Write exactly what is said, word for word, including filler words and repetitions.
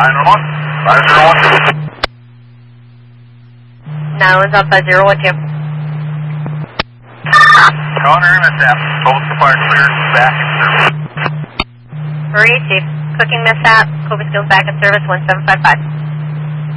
nine one one, five zero one two. nine one one, five zero one two. Counter mishap. Cobus Fire clear, back in service. Marie, Chief. Cooking mishap. Cobus Skills back in service, one seven five five.